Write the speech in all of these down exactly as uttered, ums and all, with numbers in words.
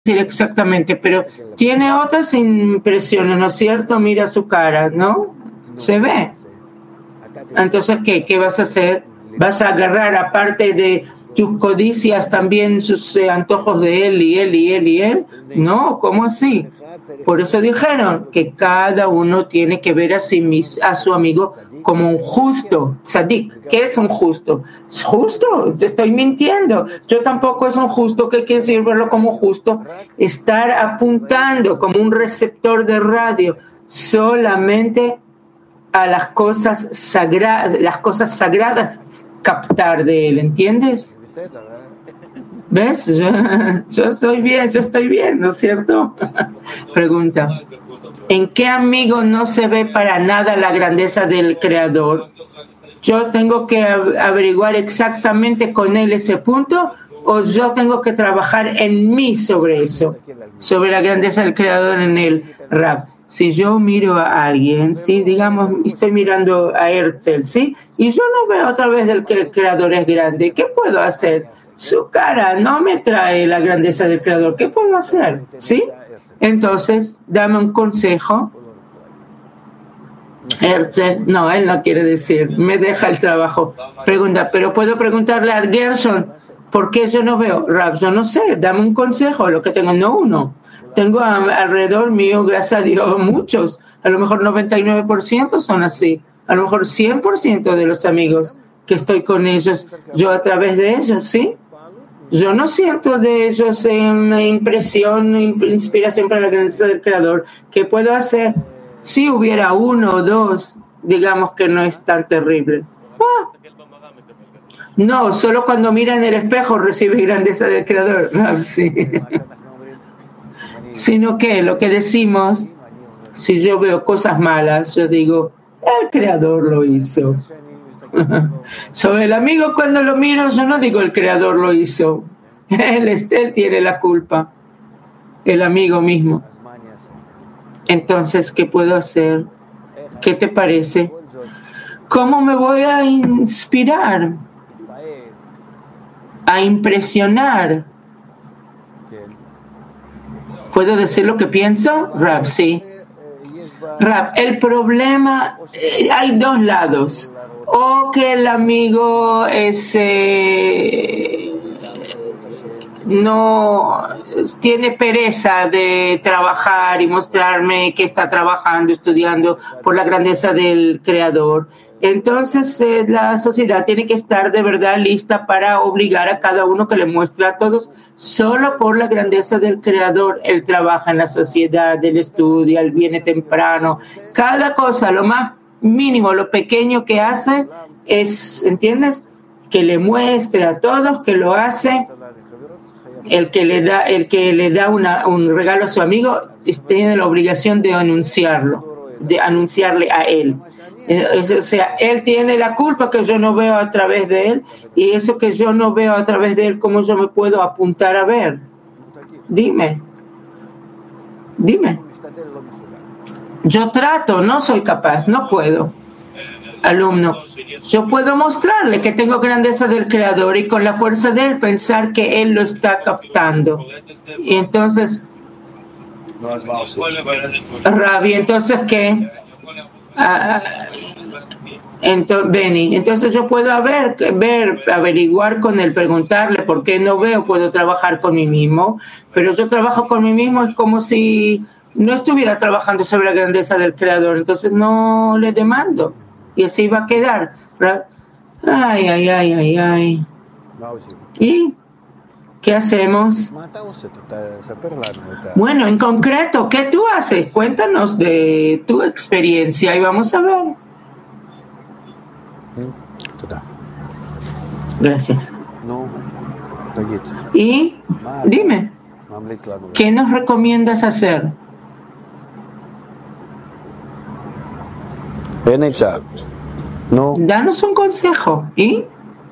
decir exactamente, pero tiene otras impresiones, ¿no es cierto? Mira su cara, ¿no? Se ve. Entonces, ¿qué? ¿Qué vas a hacer? ¿Vas a agarrar, aparte de tus codicias, también sus eh, antojos de él y él y él y él? No, ¿cómo así? Por eso dijeron que cada uno tiene que ver a, sí mis, a su amigo como un justo, tzadik. ¿Qué es un justo? ¿Es justo? Te estoy mintiendo. Yo tampoco es un justo. ¿Qué quiere decir verlo como justo? Estar apuntando como un receptor de radio solamente a las cosas sagradas, las cosas sagradas captar de él, ¿entiendes? ¿Ves? Yo, yo estoy bien, yo estoy bien, ¿no es cierto? Pregunta: ¿en qué amigo no se ve para nada la grandeza del Creador? ¿Yo tengo que averiguar exactamente con él ese punto o yo tengo que trabajar en mí sobre eso, sobre la grandeza del Creador en él? Rab, si yo miro a alguien, ¿sí? Digamos, estoy mirando a Herzl, ¿sí? Y yo no veo otra vez del que el Creador es grande, ¿qué puedo hacer? Su cara no me trae la grandeza del Creador, ¿qué puedo hacer? ¿Sí? Entonces, dame un consejo. Herzl, no, él no quiere decir, me deja el trabajo. Pregunta, pero puedo preguntarle a Gershon, ¿por qué yo no veo? Rav, yo no sé, dame un consejo, lo que tengo, no uno. Tengo a, alrededor mío, gracias a Dios, muchos. A lo mejor noventa y nueve por ciento son así. A lo mejor cien por ciento de los amigos que estoy con ellos, yo a través de ellos, ¿sí? Yo no siento de ellos una impresión, inspiración para la grandeza del Creador. ¿Qué puedo hacer? Si hubiera uno o dos, digamos que no es tan terrible. Ah. No, solo cuando mira en el espejo recibe grandeza del Creador. Ah, sí. Sino que lo que decimos, si yo veo cosas malas, yo digo, el Creador lo hizo. Sobre el amigo, cuando lo miro, yo no digo el Creador lo hizo. Él, él tiene la culpa. El amigo mismo. Entonces, ¿qué puedo hacer? ¿Qué te parece? ¿Cómo me voy a inspirar? A impresionar. ¿Puedo decir lo que pienso? Rab, sí. Rab, el problema, eh, hay dos lados. O que el amigo es, eh, no tiene pereza de trabajar y mostrarme que está trabajando, estudiando por la grandeza del Creador. Entonces eh, la sociedad tiene que estar de verdad lista para obligar a cada uno que le muestre a todos solo por la grandeza del Creador. Él trabaja en la sociedad, él estudia, él viene temprano. Cada cosa, lo más mínimo, lo pequeño que hace es, ¿entiendes? Que le muestre a todos que lo hace. El que le da, el que le da una, un regalo a su amigo tiene la obligación de anunciarlo, de anunciarle a él. O sea, él tiene la culpa que yo no veo a través de él, y eso que yo no veo a través de él, ¿cómo yo me puedo apuntar a ver? Dime. Dime. Yo trato, no soy capaz, no puedo. Alumno, yo puedo mostrarle que tengo grandeza del Creador y con la fuerza de él pensar que él lo está captando. Y entonces, Ravi, entonces ¿qué? Ah, entonces, Benny, entonces yo puedo ver, ver, averiguar con él, preguntarle por qué no veo, puedo trabajar con mí mismo, pero yo trabajo con mí mismo es como si no estuviera trabajando sobre la grandeza del Creador, entonces no le demando. Y así va a quedar. Ay, ay, ay, ay, ay. ¿Y qué hacemos? Bueno, en concreto, ¿qué tú haces? Cuéntanos de tu experiencia y vamos a ver. Gracias. Y dime, ¿qué nos recomiendas hacer? No. Danos un consejo. ¿Y?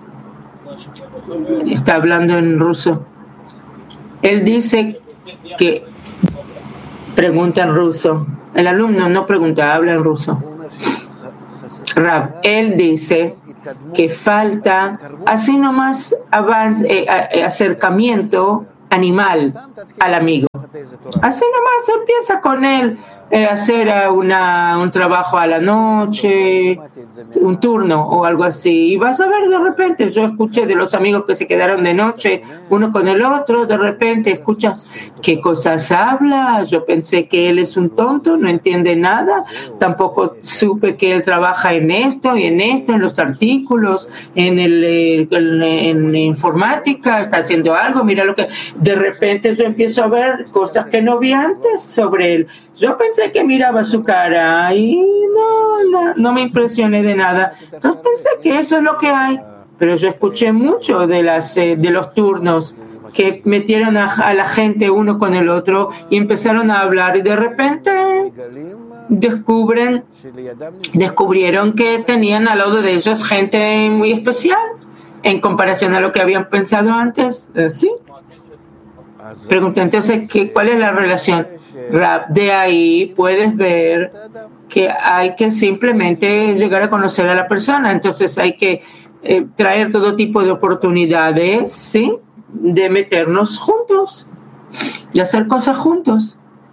Está hablando en ruso. Él dice que pregunta en ruso. El alumno no pregunta, habla en ruso. Rab, él dice que falta así nomás avance, eh, acercamiento animal al amigo. Así nomás empieza con él eh, hacer una, un trabajo a la noche, un turno o algo así. Y vas a ver de repente, yo escuché de los amigos que se quedaron de noche, uno con el otro, de repente escuchas qué cosas habla. Yo pensé que él es un tonto, no entiende nada. Tampoco supe que él trabaja en esto y en esto, en los artículos, en, el, en, en informática, está haciendo algo. Mira lo que... De repente yo empiezo a ver cosas que no vi antes sobre él. Yo pensé que miraba su cara y no, no, no me impresioné de nada. Entonces pensé que eso es lo que hay. Pero yo escuché mucho de, las, eh, de los turnos que metieron a, a la gente uno con el otro y empezaron a hablar y de repente descubren, descubrieron que tenían al lado de ellos gente muy especial en comparación a lo que habían pensado antes. ¿Sí? Pregunta, entonces, ¿qué, ¿cuál es la relación? De ahí puedes ver que hay que simplemente llegar a conocer a la persona. Entonces hay que eh, traer todo tipo de oportunidades, ¿sí? De meternos juntos, de hacer cosas juntos.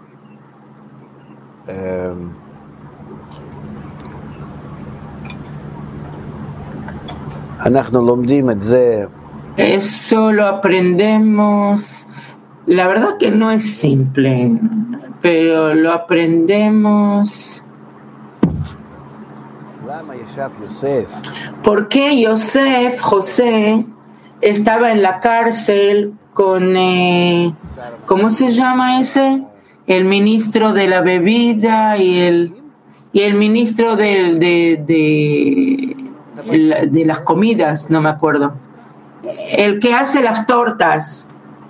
Um. Eso lo aprendemos. La verdad que no es simple, pero lo aprendemos. ¿Por qué Yosef, José, estaba en la cárcel con, eh, ¿cómo se llama ese? El ministro de la bebida y el, y el ministro de, de, de, de las comidas, no me acuerdo. El que hace las tortas.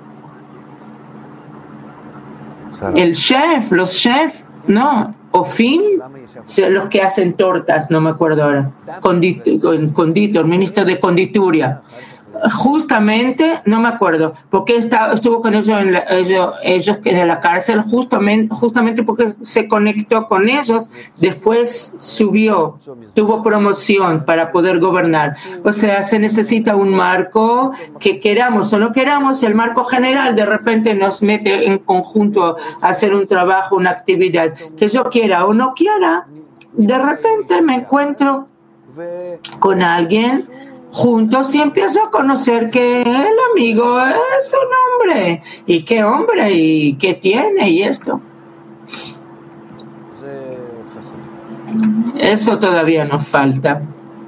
El chef, los chefs, no, Ofim, los que hacen tortas, no me acuerdo ahora, conditor, conditor ministro de condituria. Justamente, no me acuerdo, porque está, estuvo con ellos, en la, ellos, ellos que de la cárcel, justamente, justamente porque se conectó con ellos, después subió, tuvo promoción para poder gobernar. O sea, se necesita un marco que queramos o no queramos, el marco general de repente nos mete en conjunto a hacer un trabajo, una actividad, que yo quiera o no quiera, de repente me encuentro con alguien juntos y empiezo a conocer que el amigo es un hombre. ¿Y qué hombre? ¿Y qué tiene? Y esto. Eso todavía nos falta.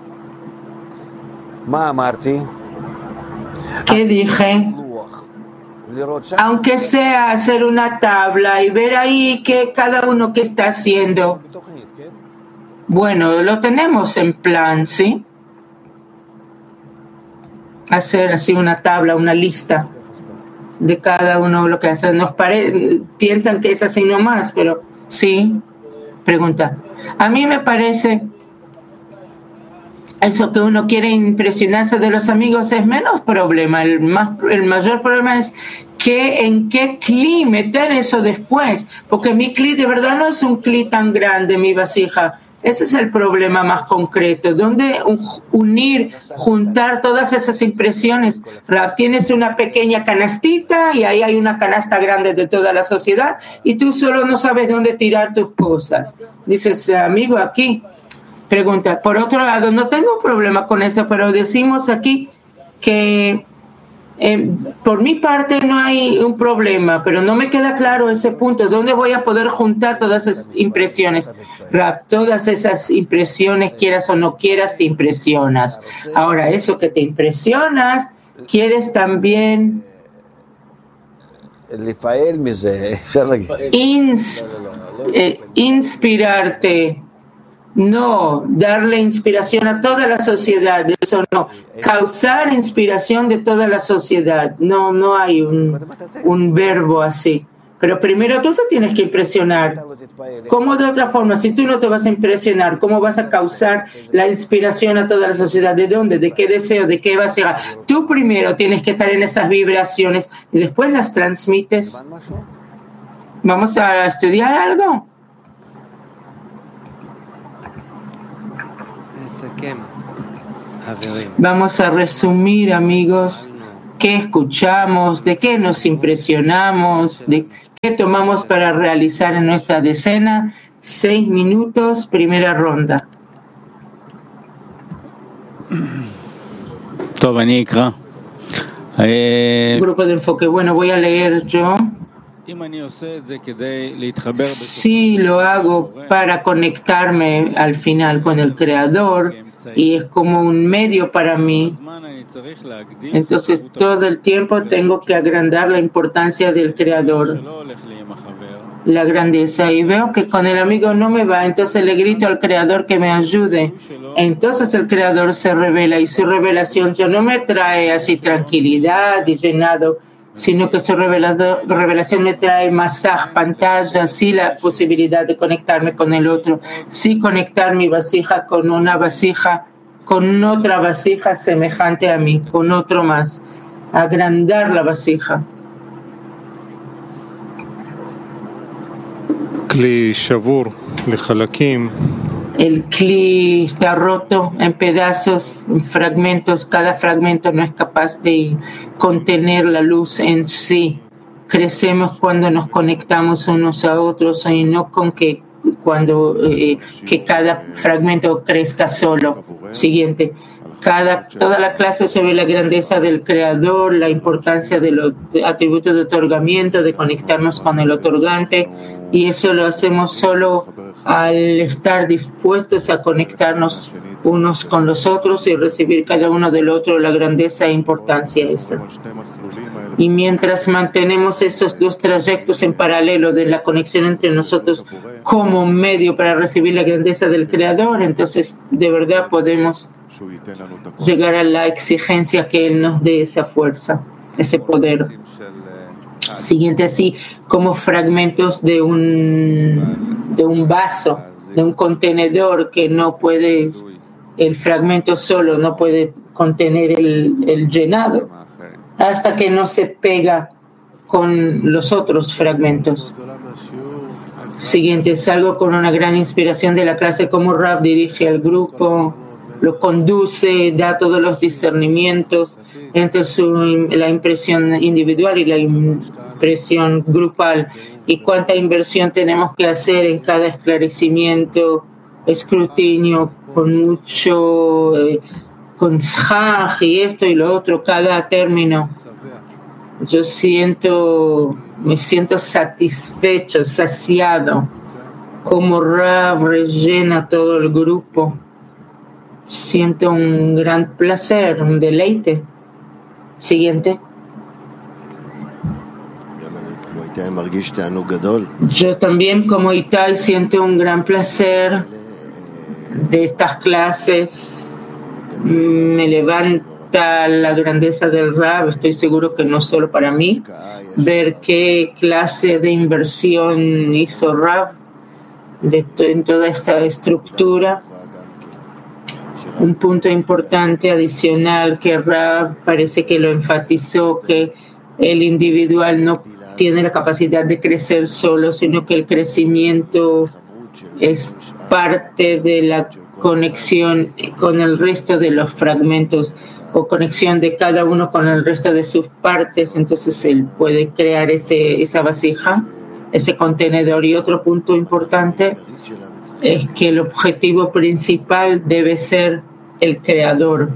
¿Qué dije? Aunque sea hacer una tabla y ver ahí que cada uno que está haciendo. Bueno, lo tenemos en plan, ¿sí? Hacer así una tabla, una lista de cada uno lo que hace. Nos pare... piensan que es así nomás, pero sí. Pregunta. A mí me parece eso que uno quiere impresionarse de los amigos es menos problema. El más, el mayor problema es que en qué cli meter eso después, porque mi cli de verdad no es un cli tan grande, mi vasija. Ese es el problema más concreto, donde unir, juntar todas esas impresiones. Tienes una pequeña canastita y ahí hay una canasta grande de toda la sociedad y tú solo no sabes dónde tirar tus cosas. Dices, amigo, aquí. Pregunta, por otro lado, no tengo problema con eso, pero decimos aquí que eh, por mi parte no hay un problema, pero no me queda claro ese punto. ¿Dónde voy a poder juntar todas esas impresiones? Raf, todas esas impresiones, quieras o no quieras, te impresionas. Ahora, eso que te impresionas, quieres también ins, eh, inspirarte. No, darle inspiración a toda la sociedad, eso no. Causar inspiración de toda la sociedad, no, no hay un, un verbo así. Pero primero tú te tienes que impresionar. ¿Cómo de otra forma? Si tú no te vas a impresionar, ¿cómo vas a causar la inspiración a toda la sociedad? ¿De dónde? ¿De qué deseo? ¿De qué vas a llegar? Tú primero tienes que estar en esas vibraciones y después las transmites. ¿Vamos a estudiar algo? Vamos a resumir, amigos. qué escuchamos, de qué nos impresionamos, de qué tomamos para realizar en nuestra decena. Seis minutos, primera ronda. Grupo de enfoque. Bueno, voy a leer yo. Sí, lo hago para conectarme al final con el Creador y es como un medio para mí. Entonces todo el tiempo tengo que agrandar la importancia del Creador, la grandeza, y veo que con el amigo no me va, entonces le grito al Creador que me ayude. Entonces el Creador se revela y su revelación ya no me trae así tranquilidad y llenado, sino que su revelación me trae masaj, pantalla, sí la posibilidad de conectarme con el otro, sí conectar mi vasija con una vasija, con otra vasija semejante a mí, con otro más, agrandar la vasija. El kli está roto en pedazos, en fragmentos. Cada fragmento no es capaz de contener la luz en sí. Crecemos cuando nos conectamos unos a otros y no con que cuando eh, que cada fragmento crezca solo. Siguiente. Cada, toda la clase sobre la grandeza del Creador, la importancia de los atributos de otorgamiento, de conectarnos con el otorgante, y eso lo hacemos solo al estar dispuestos a conectarnos unos con los otros y recibir cada uno del otro la grandeza e importancia esa. Y mientras mantenemos esos dos trayectos en paralelo de la conexión entre nosotros como medio para recibir la grandeza del Creador, entonces de verdad podemos llegar a la exigencia que Él nos dé esa fuerza, ese poder. Siguiente, así como fragmentos de un, de un vaso, de un contenedor que no puede, el fragmento solo no puede contener el, el llenado, hasta que no se pega con los otros fragmentos. Siguiente, salgo con una gran inspiración de la clase, como Rav dirige al grupo, lo conduce, da todos los discernimientos entre su, la impresión individual y la impresión grupal, y cuánta inversión tenemos que hacer en cada esclarecimiento, escrutinio, con mucho, eh, con shaj y esto y lo otro, cada término. Yo siento, me siento satisfecho, saciado, como Rav rellena todo el grupo. Siento un gran placer, un deleite. Siguiente. Yo también, como Itai, siento un gran placer de estas clases. Me levanta la grandeza del Rav. Estoy seguro que no solo para mí. Ver qué clase de inversión hizo Rav de to- en toda esta estructura. Un punto importante adicional que Rav parece que lo enfatizó, que el individual no tiene la capacidad de crecer solo, sino que el crecimiento es parte de la conexión con el resto de los fragmentos o conexión de cada uno con el resto de sus partes. Entonces él puede crear ese, esa vasija, ese contenedor. Y otro punto importante es que el objetivo principal debe ser el Creador,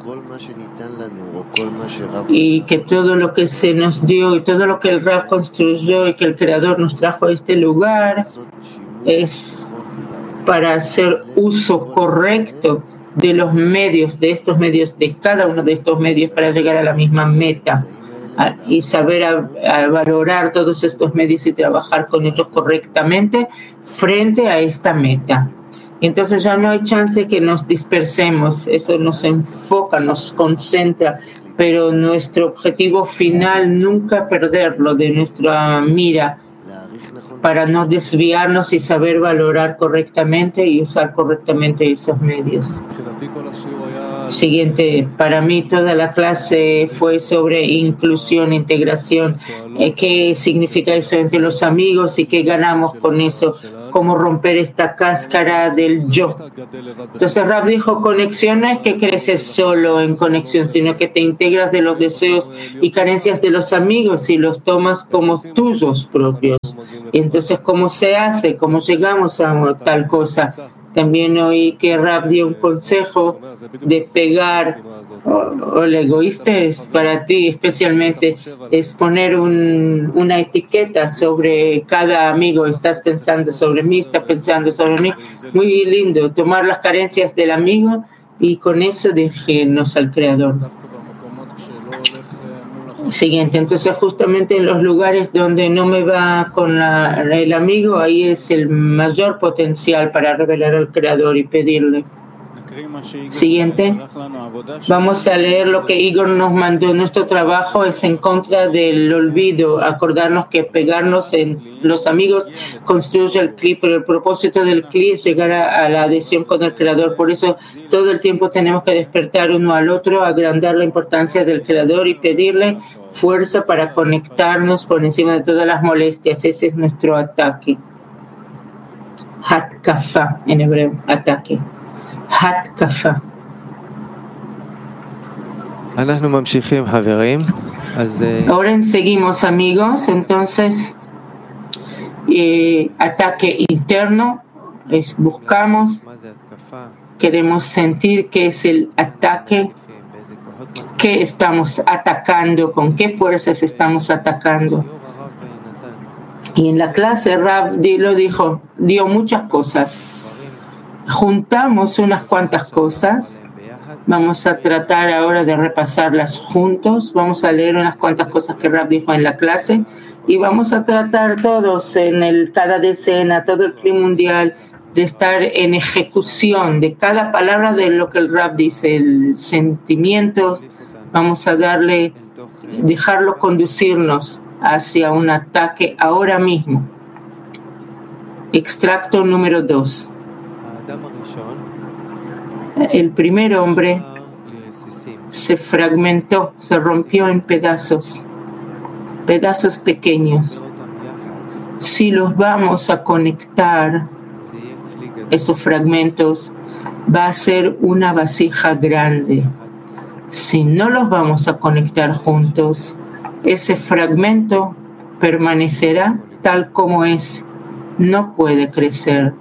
y que todo lo que se nos dio y todo lo que el Rav construyó y que el Creador nos trajo a este lugar es para hacer uso correcto de los medios, de estos medios, de cada uno de estos medios, para llegar a la misma meta, a, y saber a, a valorar todos estos medios y trabajar con ellos correctamente frente a esta meta. Entonces ya no hay chance que nos dispersemos, eso nos enfoca, nos concentra, pero nuestro objetivo final nunca perderlo de nuestra mira, para no desviarnos y saber valorar correctamente y usar correctamente esos medios. Siguiente, para mí toda la clase fue sobre inclusión, integración. ¿Qué significa eso entre los amigos y qué ganamos con eso? Cómo romper esta cáscara del yo. Entonces Rab dijo, conexión no es que creces solo en conexión, sino que te integras de los deseos y carencias de los amigos y los tomas como tuyos propios. Y entonces, ¿cómo se hace? ¿Cómo llegamos a tal cosa? También oí que Rab dio un consejo de pegar, o, o el egoísta es para ti especialmente, es poner un, una etiqueta sobre cada amigo. Estás pensando sobre mí, estás pensando sobre mí. Muy lindo, tomar las carencias del amigo y con eso dirigirnos al Creador. Siguiente, entonces justamente en los lugares donde no me va con la, el amigo, ahí es el mayor potencial para revelar al Creador y pedirle. Siguiente, vamos a leer lo que Igor nos mandó. Nuestro trabajo es en contra del olvido, acordarnos que pegarnos en los amigos construye el Kli, pero el propósito del Kli es llegar a, a la adhesión con el Creador. Por eso todo el tiempo tenemos que despertar uno al otro, agrandar la importancia del Creador y pedirle fuerza para conectarnos por encima de todas las molestias. Ese es nuestro ataque. Hatkafa en hebreo, ataque. Hatkafa. Ahora seguimos, amigos. Entonces, eh, ataque interno es buscamos, queremos sentir qué es el ataque, qué estamos atacando, con qué fuerzas estamos atacando. Y en la clase Rav lo dijo, dio muchas cosas. Juntamos unas cuantas cosas. Vamos a tratar ahora de repasarlas juntos. Vamos a leer unas cuantas cosas que Rav dijo en la clase y vamos a tratar todos en el cada decena, todo el clima mundial, de estar en ejecución de cada palabra de lo que el Rav dice, el sentimientos. Vamos a darle, dejarlo conducirnos hacia un ataque ahora mismo. Extracto número dos. El primer hombre se fragmentó, se rompió en pedazos, pedazos pequeños. Si los vamos a conectar, esos fragmentos, va a ser una vasija grande. Si no los vamos a conectar juntos, ese fragmento permanecerá tal como es, no puede crecer.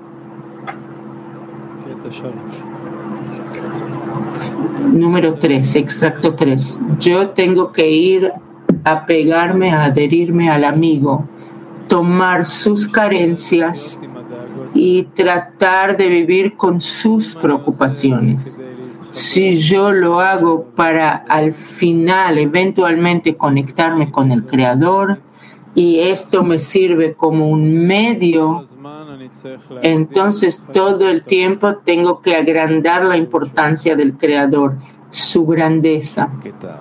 Número tres, extracto tres. Yo tengo que ir a pegarme, a adherirme al amigo, tomar sus carencias y tratar de vivir con sus preocupaciones. Si yo lo hago para al final eventualmente conectarme con el Creador y esto me sirve como un medio, entonces todo el tiempo tengo que agrandar la importancia del Creador, su grandeza.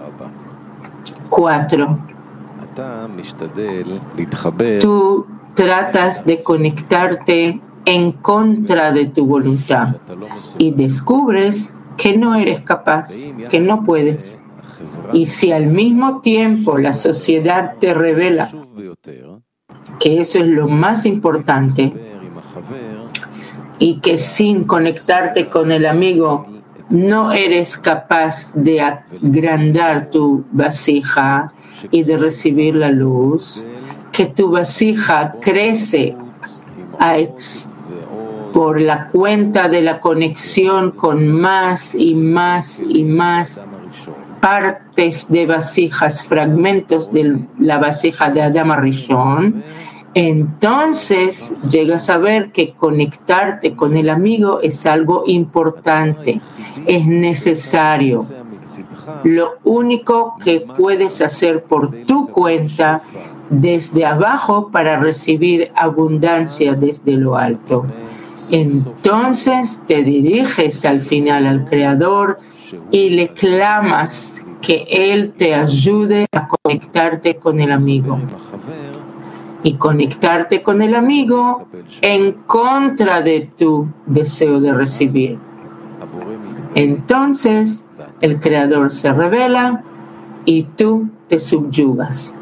Cuatro. Tú tratas de conectarte en contra de tu voluntad y descubres que no eres capaz, que no puedes. Y si al mismo tiempo la sociedad te revela que eso es lo más importante y que sin conectarte con el amigo no eres capaz de agrandar tu vasija y de recibir la luz, que tu vasija crece a ex- por la cuenta de la conexión con más y más y más partes de vasijas, fragmentos de la vasija de Adam Rishon, entonces llegas a ver que conectarte con el amigo es algo importante, es necesario. Lo único que puedes hacer por tu cuenta desde abajo para recibir abundancia desde lo alto. Entonces te diriges al final al Creador y le clamas que Él te ayude a conectarte con el amigo. y conectarte con el amigo en contra de tu deseo de recibir. Entonces el Creador se revela y tú te subyugas.